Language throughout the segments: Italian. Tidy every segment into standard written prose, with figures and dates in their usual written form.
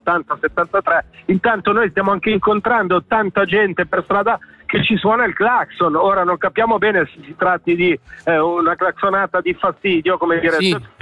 73. Intanto noi stiamo anche incontrando tanta gente per strada che ci suona il clacson. Ora non capiamo bene se si tratti di una claxonata di fastidio, come dire,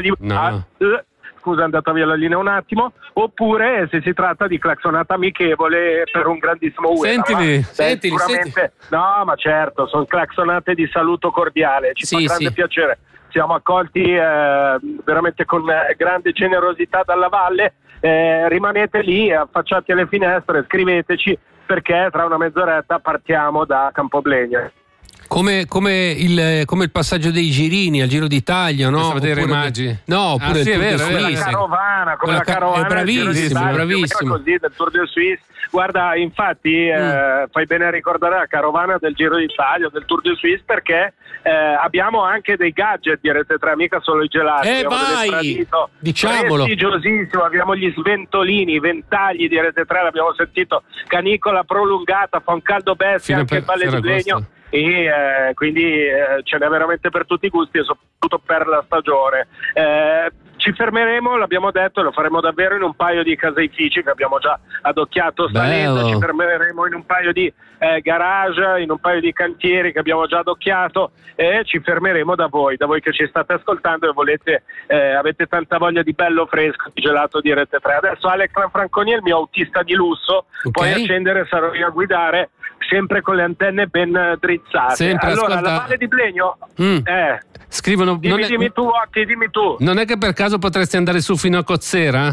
scusa, è andata via la linea un attimo, oppure se si tratta di claxonata amichevole per un grandissimo uomo. Sentili. No, ma certo, sono claxonate di saluto cordiale, ci fa grande piacere. Siamo accolti veramente con grande generosità dalla valle. Rimanete lì, affacciati alle finestre, scriveteci, perché tra una mezz'oretta partiamo da Campoblegno. Come il passaggio dei girini al Giro d'Italia, no? Vedere Maggi. No, oppure il Tour de Suisse. La carovana, è bravissimo. Così, del Tour de Suisse. Guarda, infatti fai bene a ricordare la carovana del Giro d'Italia, del Tour de Suisse, perché abbiamo anche dei gadget di Rete 3, mica solo i gelati. Vai! Diciamolo. Prestigiosissimo, abbiamo gli sventolini, i ventagli di Rete 3, l'abbiamo sentito, canicola prolungata, fa un caldo bestia, anche il Valle di Legno. E quindi ce n'è veramente per tutti i gusti e soprattutto per la stagione. Ci fermeremo, l'abbiamo detto, e lo faremo davvero in un paio di caseifici che abbiamo già adocchiato salendo. Ci fermeremo in un paio di garage, in un paio di cantieri che abbiamo già adocchiato, e ci fermeremo da voi che ci state ascoltando e volete, avete tanta voglia di bello fresco, di gelato di Rete 3. Adesso Alex Lanfranconi è il mio autista di lusso, puoi accendere, sarò io a guidare, sempre con le antenne ben drizzate. Sempre, allora, ascolta... la Valle di Blegno scrivono, dimmi tu, Otti, dimmi tu. Non è che per caso potresti andare su fino a Cozzera?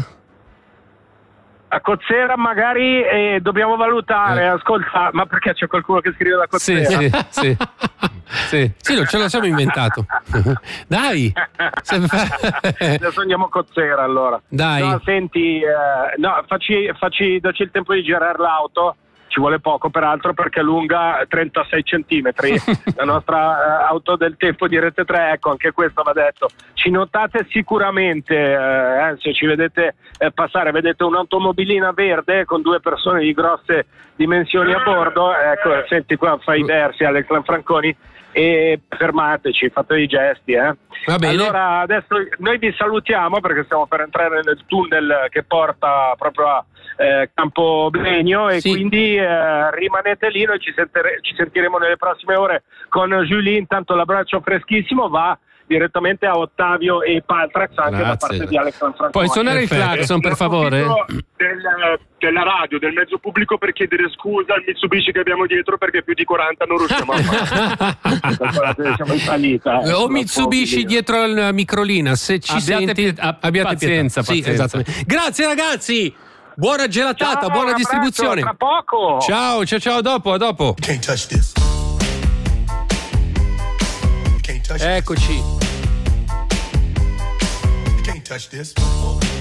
A Cozzera magari dobbiamo valutare, ascolta, ma perché c'è qualcuno che scrive da Cozzera? Sì, non ce lo siamo inventato. Dai. Adesso andiamo a Cozzera allora. Dai. No, senti, dacci il tempo di girare l'auto. Ci vuole poco peraltro, perché è lunga 36 centimetri la nostra auto del tempo di Rete 3. Ecco, anche questo va detto. Ci notate sicuramente, se ci vedete passare, vedete un'automobilina verde con due persone di grosse dimensioni a bordo. Ecco, senti qua, fai i versi Alex Lanfranconi, e fermateci, fate dei gesti. Va bene. Allora adesso noi vi salutiamo, perché stiamo per entrare nel tunnel che porta proprio a Campoblegno, e quindi rimanete lì, noi ci sentiremo nelle prossime ore con Julie. Intanto l'abbraccio freschissimo va direttamente a Ottavio e Paltrax, anche da parte di Alex Lanfranconi. Puoi suonare il clacson, per favore? Della radio, del mezzo pubblico, per chiedere scusa al Mitsubishi che abbiamo dietro, perché più di 40 non riusciamo a fare. Siamo in salita. O Mitsubishi dietro la microlina, se ci senti, abbiate pazienza. Sì, esattamente. Grazie ragazzi, buona gelatata, ciao, buona distribuzione. Tra poco. Ciao, a dopo. Eccoci.